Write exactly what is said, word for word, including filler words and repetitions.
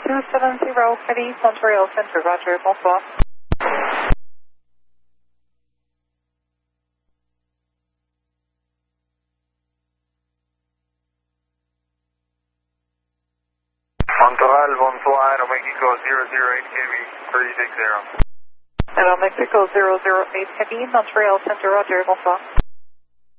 two seven zero, Heavy, Montreal Center, Roger, bonsoir. Montreal, bonsoir, Aeromexico zero zero eight Heavy, three six zero. Aeromexico zero zero eight, Heavy, Montreal Center, Roger, bonsoir.